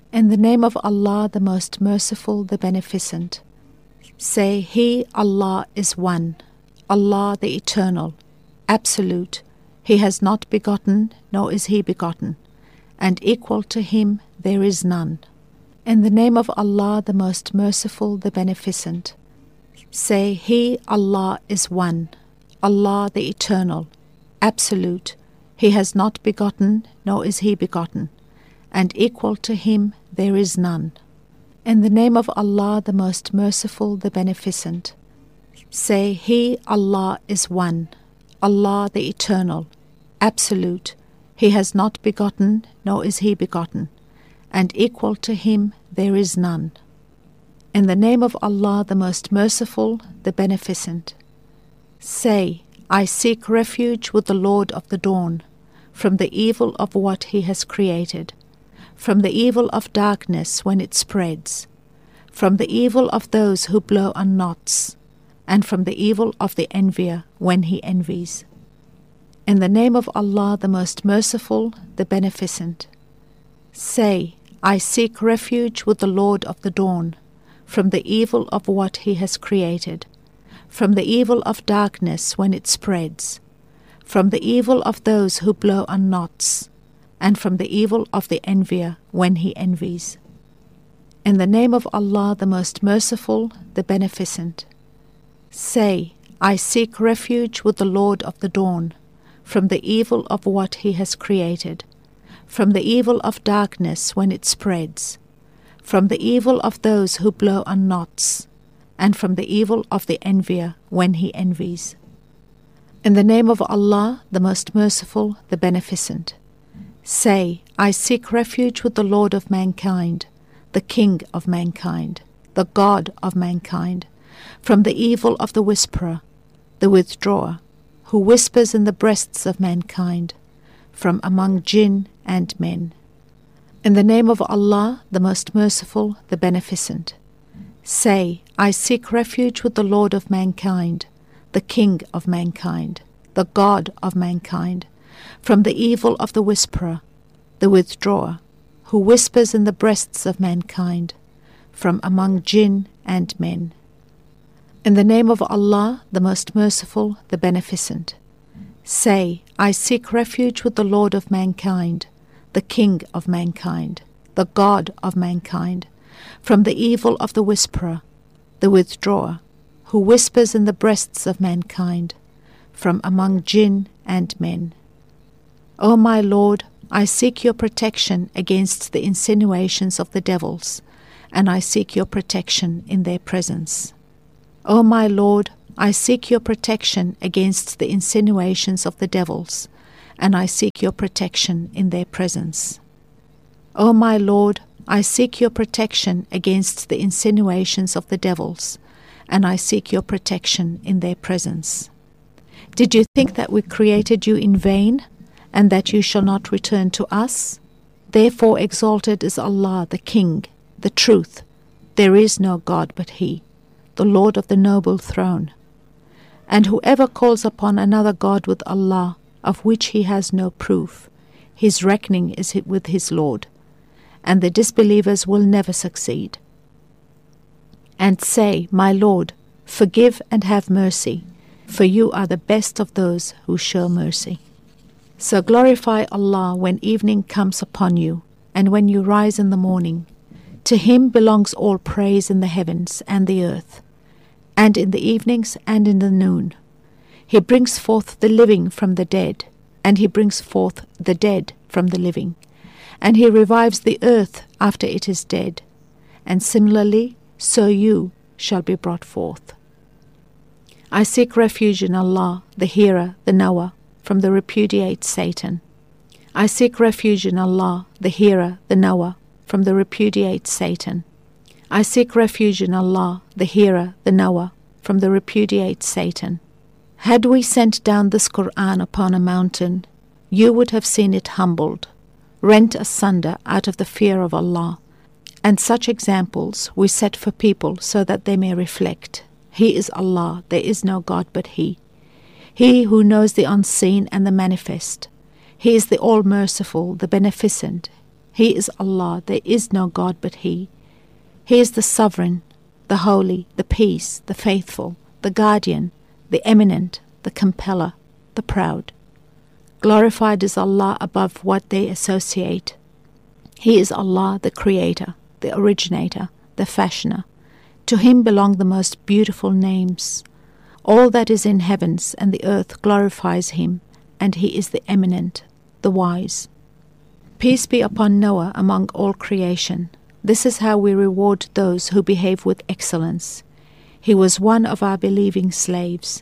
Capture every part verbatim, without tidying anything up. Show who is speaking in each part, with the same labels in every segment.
Speaker 1: In the name of Allah, the most merciful, the beneficent. Say, He, Allah, is one, Allah the Eternal, Absolute. He has not begotten, nor is He begotten, and equal to Him there is none. In the name of Allah, the most merciful, the beneficent. Say, He, Allah, is one, Allah the Eternal, Absolute. He has not begotten, nor is He begotten, and equal to Him there is none. In the name of Allah, the most merciful, the beneficent. Say, He, Allah, is one, Allah the Eternal, Absolute. He has not begotten, nor is He begotten, and equal to Him there is none. In the name of Allah, the most merciful, the beneficent. Say, I seek refuge with the Lord of the dawn, from the evil of what He has created, from the evil of darkness when it spreads, from the evil of those who blow on knots, and from the evil of the envier when he envies. In the name of Allah, the most merciful, the beneficent. Say, I seek refuge with the Lord of the dawn, from the evil of what He has created, from the evil of darkness when it spreads, from the evil of those who blow on knots, and from the evil of the envier when he envies. In the name of Allah, the most merciful, the beneficent. Say, I seek refuge with the Lord of the dawn, from the evil of what He has created, from the evil of darkness when it spreads, from the evil of those who blow on knots, and from the evil of the envier when he envies. In the name of Allah, the most merciful, the beneficent. Say, I seek refuge with the Lord of mankind, the King of mankind, the God of mankind, from the evil of the whisperer, the withdrawer, who whispers in the breasts of mankind, from among jinn and men. In the name of Allah, the most merciful, the beneficent. Say, I seek refuge with the Lord of mankind, the King of mankind, the God of mankind, from the evil of the whisperer, the withdrawer, who whispers in the breasts of mankind, from among jinn and men. In the name of Allah, the most merciful, the beneficent. Say, I seek refuge with the Lord of mankind, the King of mankind, the God of mankind, from the evil of the whisperer, the withdrawer, who whispers in the breasts of mankind, from among jinn and men. O my Lord, I seek your protection against the insinuations of the devils, and I seek your protection in their presence. O my Lord, I seek your protection against the insinuations of the devils, and I seek your protection in their presence. O my Lord, I seek your protection against the insinuations of the devils, and I seek your protection in their presence. Did you think that we created you in vain, and that you shall not return to us? Therefore exalted is Allah, the King, the Truth. There is no God but He, the Lord of the noble throne. And whoever calls upon another God with Allah, of which he has no proof, his reckoning is with his Lord, and the disbelievers will never succeed. And say, My Lord, forgive and have mercy, for you are the best of those who show mercy. So glorify Allah when evening comes upon you, and when you rise in the morning. To Him belongs all praise in the heavens and the earth, and in the evenings and in the noon. He brings forth the living from the dead, and He brings forth the dead from the living, and He revives the earth after it is dead, and similarly, so you shall be brought forth. I seek refuge in Allah, the Hearer, the Knower, from the repudiate Satan. I seek refuge in Allah, the Hearer, the Knower, from the repudiate Satan. I seek refuge in Allah, the Hearer, the Knower, from the repudiate Satan. Had we sent down this Qur'an upon a mountain, you would have seen it humbled, rent asunder out of the fear of Allah. And such examples we set for people so that they may reflect. He is Allah, there is no God but He. He who knows the unseen and the manifest. He is the All-Merciful, the Beneficent. He is Allah, there is no God but He. He is the Sovereign, the Holy, the Peace, the Faithful, the Guardian, the Eminent, the Compeller, the Proud. Glorified is Allah above what they associate. He is Allah, the Creator, the Originator, the Fashioner. To Him belong the most beautiful names. All that is in heavens and the earth glorifies Him, and He is the Eminent, the Wise. Peace be upon Noah among all creation. This is how we reward those who behave with excellence. He was one of our believing slaves.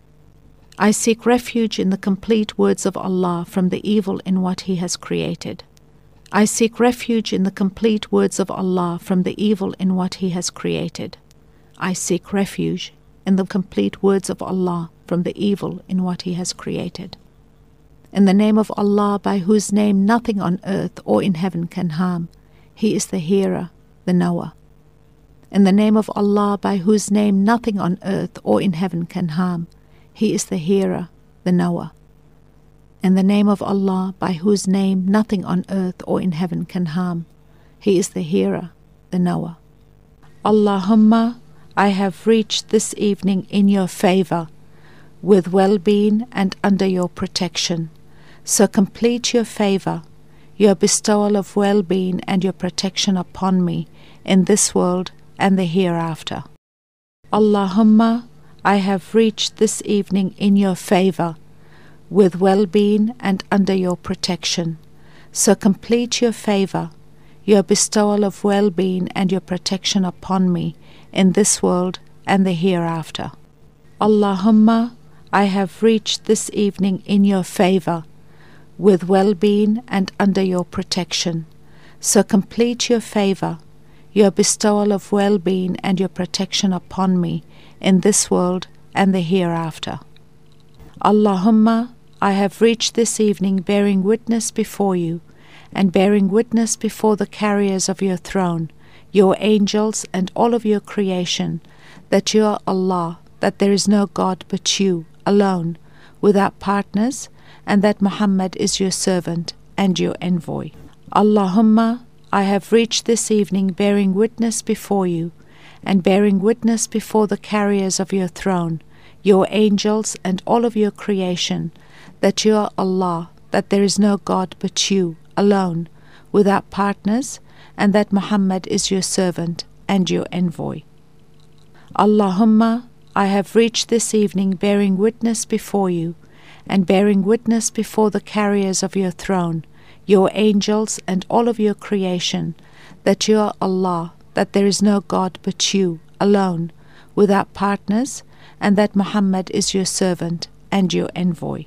Speaker 1: I seek refuge in the complete words of Allah from the evil in what He has created. I seek refuge in the complete words of Allah from the evil in what He has created. I seek refuge in the complete words of Allah from the evil in what He has created. In the name of Allah, by whose name nothing on earth or in heaven can harm, He is the hearer, the knower. In the name of Allah, by whose name nothing on earth or in heaven can harm, He is the hearer, the knower. In the name of Allah, by whose name nothing on earth or in heaven can harm, He is the hearer, the knower. Allahumma, I have reached this evening in Your favor, with well-being and under Your protection. So complete Your favor, Your bestowal of well-being and Your protection upon me in this world and the hereafter. Allahumma, I have reached this evening in Your favor, with well-being and under Your protection. So complete Your favor, Your bestowal of well-being and Your protection upon me in this world and the hereafter. Allahumma, I have reached this evening in Your favor, with well-being and under Your protection. So complete Your favor, Your bestowal of well-being and Your protection upon me in this world and the hereafter. Allahumma, I have reached this evening bearing witness before You, and bearing witness before the carriers of Your throne, Your angels and all of Your creation, that You are Allah, that there is no God but You, alone, without partners, and that Muhammad is Your servant and Your envoy. Allahumma, I have reached this evening bearing witness before You, and bearing witness before the carriers of Your throne, Your angels and all of Your creation, that You are Allah, that there is no God but You, alone, without partners, and that Muhammad is Your servant and Your envoy. Allahumma, I have reached this evening bearing witness before You, and bearing witness before the carriers of Your throne, Your angels and all of Your creation, that You are Allah, that there is no God but You, alone, without partners, and that Muhammad is Your servant and Your envoy.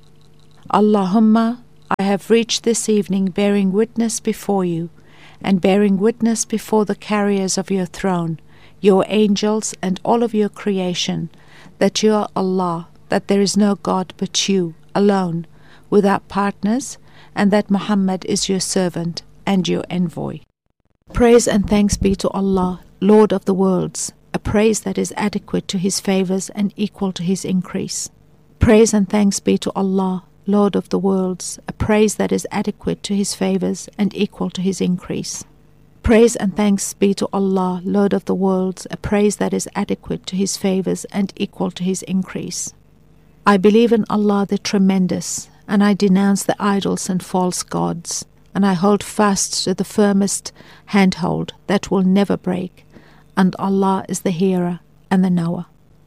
Speaker 1: Allahumma, I have reached this evening bearing witness before You, and bearing witness before the carriers of Your throne, Your angels and all of Your creation, that You are Allah, that there is no God but You, alone, without partners, and that Muhammad is Your servant and Your envoy. Praise and thanks be to Allah, Lord of the worlds, a praise that is adequate to His favors and equal to His increase. Praise and thanks be to Allah, Lord of the worlds, a praise that is adequate to His favors and equal to His increase. Praise and thanks be to Allah, Lord of the worlds, a praise that is adequate to His favors and equal to His increase. I believe in Allah the Tremendous, and I denounce the idols and false gods, and I hold fast to the firmest handhold that will never break, and Allah is the hearer and the knower.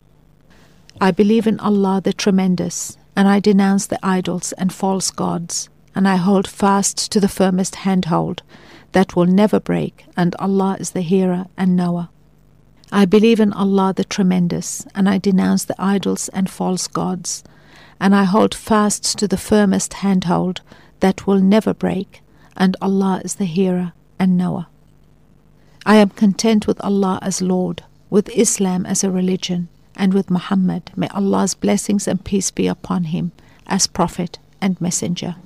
Speaker 1: I believe in Allah the Tremendous, and I denounce the idols and false gods, and I hold fast to the firmest handhold that will never break, and Allah is the hearer and knower. I believe in Allah the Tremendous, and I denounce the idols and false gods, and I hold fast to the firmest handhold that will never break, and Allah is the hearer and knower. I am content with Allah as Lord, with Islam as a religion, and with Muhammad, may Allah's blessings and peace be upon him, as prophet and messenger.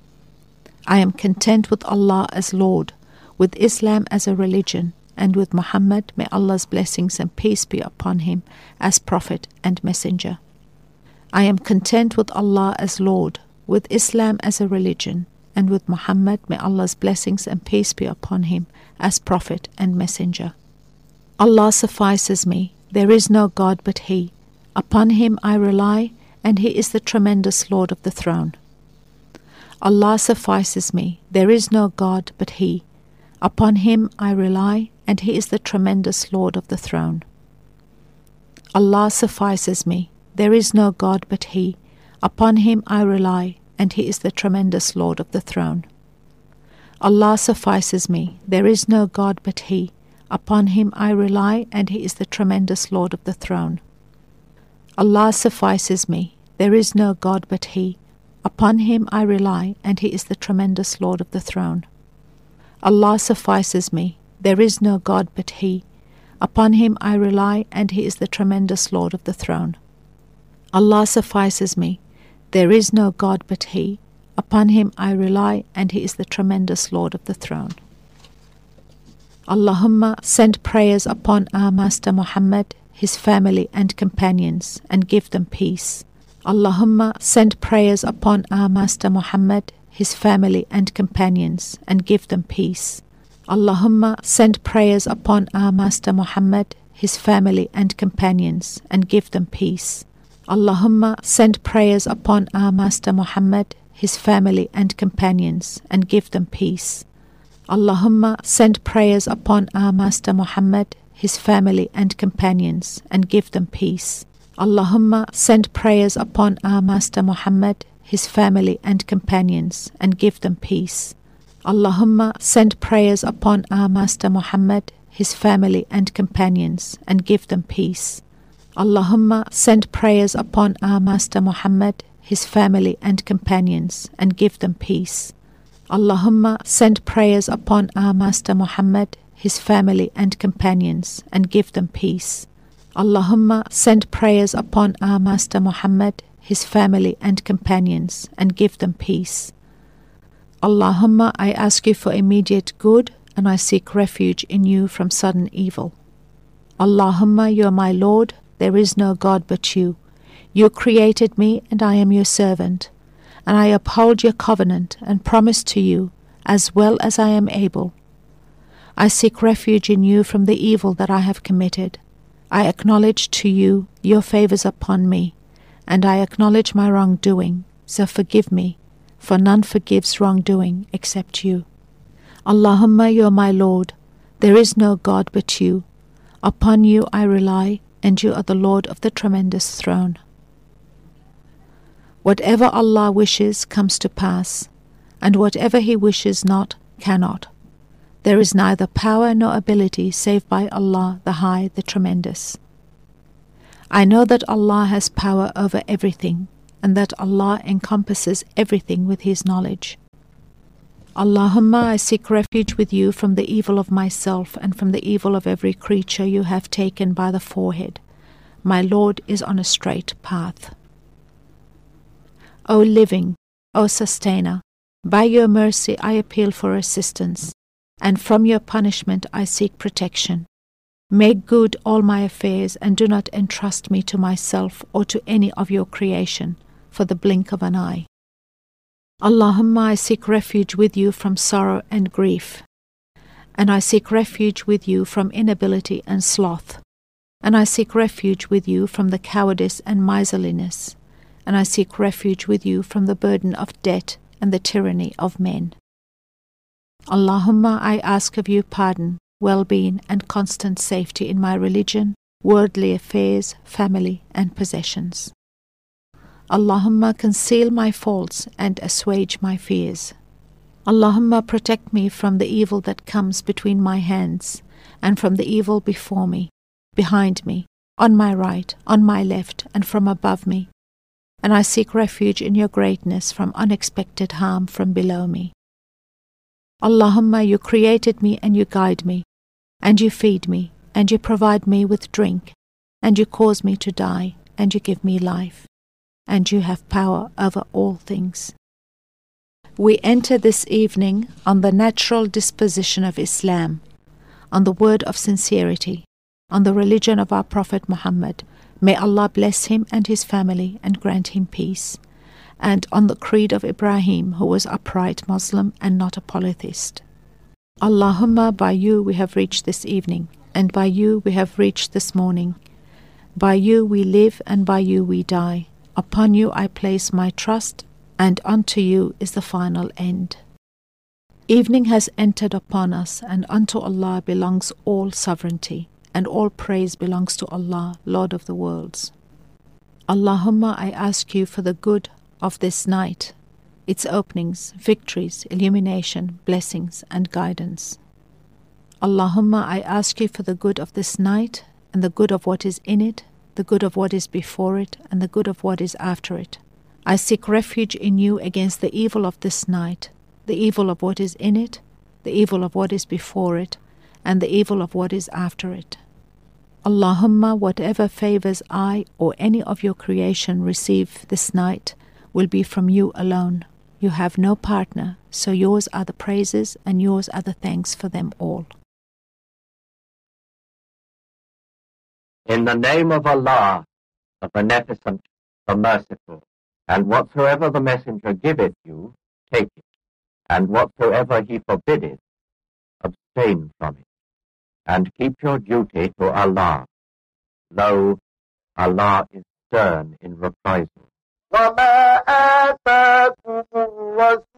Speaker 1: I am content with Allah as Lord, with Islam as a religion, and with Muhammad, may Allah's blessings and peace be upon him, as prophet and messenger. I am content with Allah as Lord, with Islam as a religion, and with Muhammad, may Allah's blessings and peace be upon him, as Prophet and Messenger. Allah suffices me, there is no God but He. Upon Him I rely, and He is the tremendous Lord of the throne. Allah suffices me, there is no God but He. Upon Him I rely, and He is the tremendous Lord of the throne. Allah suffices me, there is no God but He. Upon Him I rely, and He is the tremendous Lord of the throne. Allah suffices me, there is no God but He. Upon Him I rely, and He is the tremendous Lord of the throne. Allah suffices me, there is no God but He. Upon Him I rely, and He is the tremendous Lord of the throne. Allah suffices me, there is no God but He. Upon Him I rely, and He is the tremendous Lord of the throne. Allah suffices me, there is no God but He. Upon Him I rely, and He is the tremendous Lord of the throne. Allahumma send prayers upon our Master Muhammad, his family and companions, and give them peace. Allahumma send prayers upon our Master Muhammad, his family and companions, and give them peace. Allahumma send prayers upon our Master Muhammad, his family and companions, and give them peace. Allahumma send prayers upon our Master Muhammad, his family and companions, and give them peace. Allahumma send prayers upon our Master Muhammad, his family and companions, and give them peace. Allahumma send prayers upon our Master Muhammad, his family and companions, and give them peace. Allahumma send prayers upon our Master Muhammad, his family and companions, and give them peace. Allahumma send prayers upon our Master Muhammad, his family and companions, and give them peace. Allahumma send prayers upon our Master Muhammad, his family and companions, and give them peace. Allahumma send prayers upon our Master Muhammad, his family and companions, and give them peace. Allahumma, I ask you for immediate good, and I seek refuge in you from sudden evil. Allahumma, you are my Lord, there is no God but you. You created me, and I am your servant, and I uphold your covenant and promise to you as well as I am able. I seek refuge in you from the evil that I have committed. I acknowledge to you your favors upon me, and I acknowledge my wrongdoing, so forgive me, for none forgives wrongdoing except you. Allahumma, you are my Lord, there is no God but you. Upon you I rely, and you are the Lord of the tremendous throne. Whatever Allah wishes comes to pass, and whatever He wishes not cannot. There is neither power nor ability save by Allah, the High, the Tremendous. I know that Allah has power over everything, and that Allah encompasses everything with His knowledge. Allahumma, I seek refuge with you from the evil of myself and from the evil of every creature you have taken by the forehead. My Lord is on a straight path. O living, O sustainer, by your mercy I appeal for assistance, and from your punishment I seek protection. Make good all my affairs, and do not entrust me to myself or to any of your creation for the blink of an eye. Allahumma, I seek refuge with you from sorrow and grief, and I seek refuge with you from inability and sloth, and I seek refuge with you from the cowardice and miserliness, and I seek refuge with you from the burden of debt and the tyranny of men. Allahumma, I ask of you pardon, well-being and constant safety in my religion, worldly affairs, family and possessions. Allahumma, conceal my faults and assuage my fears. Allahumma, protect me from the evil that comes between my hands, and from the evil before me, behind me, on my right, on my left, and from above me. And I seek refuge in your greatness from unexpected harm from below me. Allahumma, you created me and you guide me, and you feed me, and you provide me with drink, and you cause me to die, and you give me life, and you have power over all things. We enter this evening on the natural disposition of Islam, on the word of sincerity, on the religion of our Prophet Muhammad. May Allah bless him and his family and grant him peace. and on the creed of Ibrahim, who was upright Muslim and not a polytheist. Allahumma, by you we have reached this evening, and by you we have reached this morning. By you we live, and by you we die. Upon you I place my trust, and unto you is the final end. Evening has entered upon us, and unto Allah belongs all sovereignty, and all praise belongs to Allah, Lord of the worlds. Allahumma, I ask you for the good of this night, its openings, victories, illumination, blessings, and guidance. Allahumma, I ask you for the good of this night, and the good of what is in it, the good of what is before it, and the good of what is after it. I seek refuge in you against the evil of this night, the evil of what is in it, the evil of what is before it, and the evil of what is after it. Allahumma, whatever favors I or any of your creation receive this night will be from you alone. You have no partner, so yours are the praises and yours are the thanks for them all.
Speaker 2: In the name of Allah, the Beneficent, the Merciful, and whatsoever the Messenger giveth you, take it, and whatsoever he forbiddeth, abstain from it, and keep your duty to Allah. Lo, Allah is stern in reprisal. وَمَا آتَاكُمُ الرَّسُولُ